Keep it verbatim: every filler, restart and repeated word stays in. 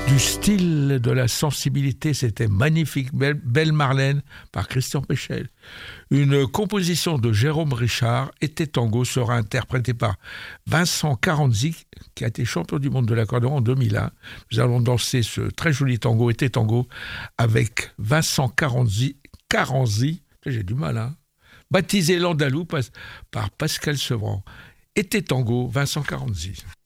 Du style, de la sensibilité, c'était magnifique. Belle, Belle Marlène par Christian Péchel. Une composition de Jérôme Richard, Été tango, sera interprétée par Vincent Carenzi, qui a été champion du monde de l'accordéon en deux mille un. Nous allons danser ce très joli tango, Été tango, avec Vincent Carenzi, Carenzi, j'ai du mal, hein, baptisé l'Andalou par Pascal Sevran. Été tango, Vincent Carenzi.